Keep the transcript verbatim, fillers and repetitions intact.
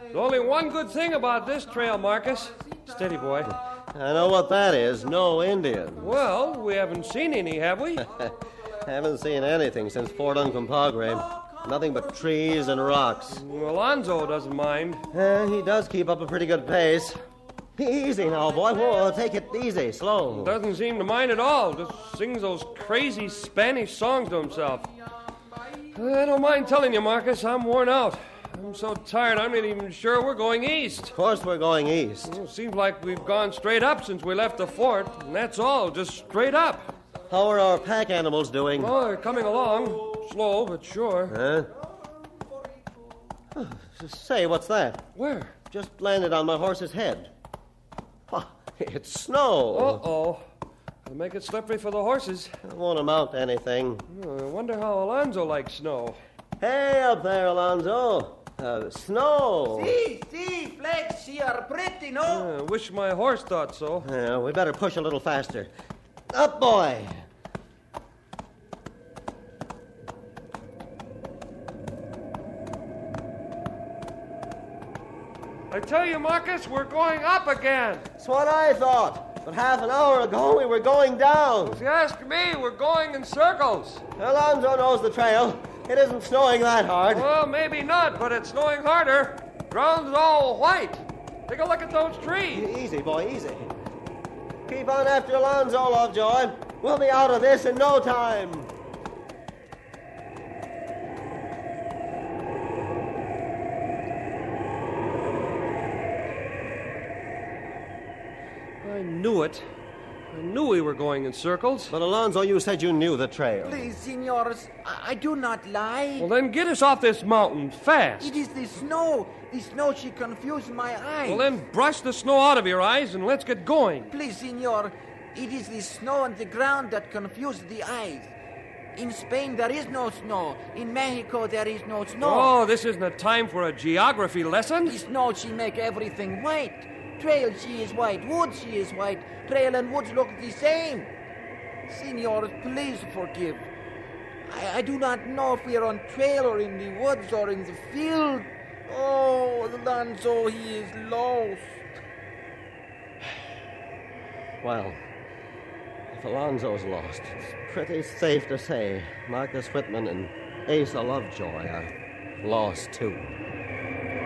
There's only one good thing about this trail, Marcus. Steady, boy. I know what that is. No Indian. Well, we haven't seen any, have we? Haven't seen anything since Fort Uncompahgre. Nothing but trees and rocks. Well, Alonzo doesn't mind. Uh, he does keep up a pretty good pace. Easy now, boy. Whoa, take it easy, slow. Doesn't seem to mind at all. Just sings those crazy Spanish songs to himself. I don't mind telling you, Marcus, I'm worn out. I'm so tired I'm not even sure we're going east. Of course we're going east. Well, it seems like we've gone straight up since we left the fort, and that's all, just straight up. How are our pack animals doing? Oh, they're coming along. Slow, but sure. Huh? Say, what's that? Where? Just landed on my horse's head. Oh, it's snow. Uh-oh. It'll make it slippery for the horses. It won't amount to anything. Oh, I wonder how Alonzo likes snow. Hey, up there, Alonzo. Uh, snow. See, see, Flex, you're pretty, no? I wish my horse thought so. Yeah, we better push a little faster. Up, boy. I tell you, Marcus, we're going up again. That's what I thought. But half an hour ago, we were going down. If you ask me, we're going in circles. Alonzo knows the trail. It isn't snowing that hard. Well, maybe not, but it's snowing harder. Ground's all white. Take a look at those trees. Easy, boy, easy. Keep on after Alonzo, Lovejoy. We'll be out of this in no time. I knew it. I knew we were going in circles. But, Alonzo, you said you knew the trail. Please, senors, I, I do not lie. Well, then get us off this mountain fast. It is the snow. The snow, she confused my eyes. Well, then brush the snow out of your eyes and let's get going. Please, senor, it is the snow on the ground that confused the eyes. In Spain, there is no snow. In Mexico, there is no snow. Oh, this isn't a time for a geography lesson. The snow, she make everything white. Trail, she is white. Wood, she is white. Trail and woods look the same. Senors, please forgive. I, I do not know if we are on trail or in the woods or in the field. Oh, Alonzo, he is lost. Well, if Alonzo's lost, it's pretty safe to say Marcus Whitman and Asa Lovejoy are lost, too.